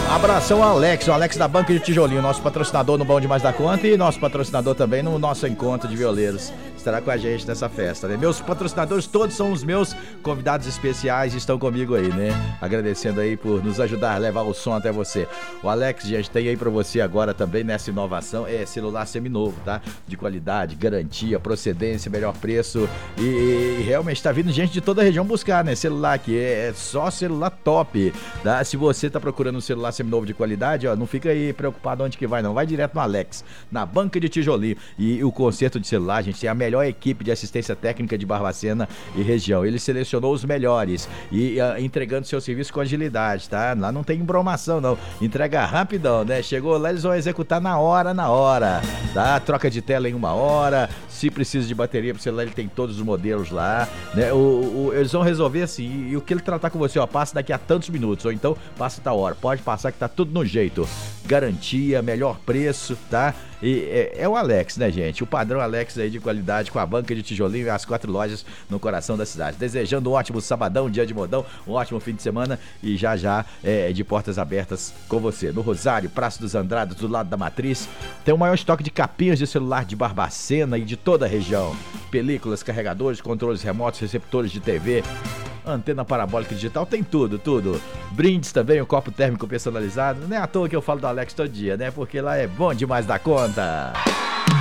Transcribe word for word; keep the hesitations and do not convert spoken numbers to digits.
Abração ao Alex, o Alex da Banca de Tijolinho, nosso patrocinador no Bom Demais da Conta e nosso patrocinador também no nosso encontro de violeiros. Estará com a gente nessa festa, né? Meus patrocinadores todos são os meus convidados especiais e estão comigo aí, né? Agradecendo aí por nos ajudar a levar o som até você. O Alex, gente, tem aí pra você agora também nessa inovação, é celular seminovo, tá? De qualidade, garantia, procedência, melhor preço e, e realmente tá vindo gente de toda a região buscar, né? Celular aqui, é, é só celular top, tá? Se você tá procurando um celular seminovo de qualidade, ó, não fica aí preocupado onde que vai, não. Vai direto no Alex, na Banca de Tijolinho. E o conserto de celular, a gente tem a melhor equipe de assistência técnica de Barbacena e região. Ele selecionou os melhores e uh, entregando seu serviço com agilidade, tá? Lá não tem embromação, não. Entrega rapidão, né? Chegou lá, eles vão executar na hora, na hora, tá? Troca de tela em uma hora. Se precisa de bateria pro celular, ele tem todos os modelos lá, né? O, o, eles vão resolver assim, e o que ele tratar com você, ó, passa daqui a tantos minutos, ou então passa tal hora. Pode passar que tá tudo no jeito. Garantia, melhor preço, tá? E é, é o Alex, né, gente? O padrão Alex aí de qualidade com a Banca de Tijolinho e as quatro lojas no coração da cidade. Desejando um ótimo sabadão, dia de modão, um ótimo fim de semana e já já é, de portas abertas com você. No Rosário, Praça dos Andradas, do lado da Matriz, tem o maior estoque de capinhas de celular de Barbacena e de toda a região. Películas, carregadores, controles remotos, receptores de T V, antena parabólica digital, tem tudo, tudo. Brindes também, o um copo térmico personalizado. Não é à toa que eu falo do Alex todo dia, né? Porque lá é bom demais da conta.